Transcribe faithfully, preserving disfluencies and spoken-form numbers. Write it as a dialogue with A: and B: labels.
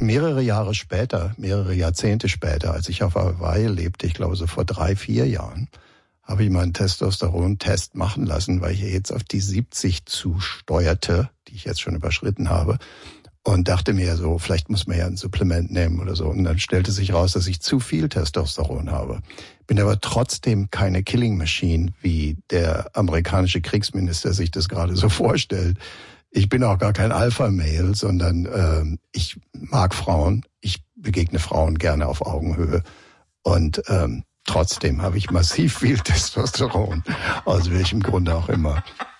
A: mehrere Jahre später, mehrere Jahrzehnte später, als ich auf Hawaii lebte, ich glaube so vor drei, vier Jahren, habe ich mal einen Testosteron-Test machen lassen, weil ich jetzt auf die siebzig zusteuerte, die ich jetzt schon überschritten habe. Und dachte mir so, vielleicht muss man ja ein Supplement nehmen oder so. Und dann stellte sich raus, dass ich zu viel Testosteron habe. Bin aber trotzdem keine Killing Machine, wie der amerikanische Kriegsminister sich das gerade so vorstellt. Ich bin auch gar kein Alpha-Male, sondern ähm, ich mag Frauen. Ich begegne Frauen gerne auf Augenhöhe. Und ähm, trotzdem habe ich massiv viel Testosteron, aus welchem Grunde auch immer.